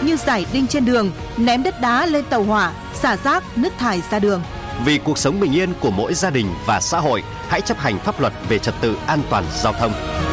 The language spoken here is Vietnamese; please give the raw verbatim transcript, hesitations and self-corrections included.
như giải đinh trên đường, ném đất đá lên tàu hỏa, xả rác, nước thải ra đường. Vì cuộc sống bình yên của mỗi gia đình và xã hội, hãy chấp hành pháp luật về trật tự an toàn giao thông.